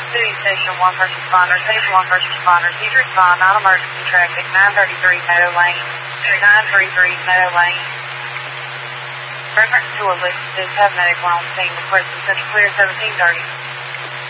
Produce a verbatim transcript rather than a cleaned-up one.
City Station one first responder, Station one first responder, please respond, non-emergency traffic, nine thirty-three Meadow Lane, nine thirty-three Meadow Lane. Reference to a list is have medical on scene, request to clear seventeen thirty.